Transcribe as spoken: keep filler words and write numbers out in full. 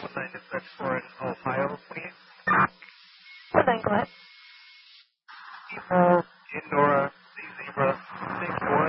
one nine dispatch for in Ohio, please. One nine, go ahead. Evo, Indora, Z Zebra, six four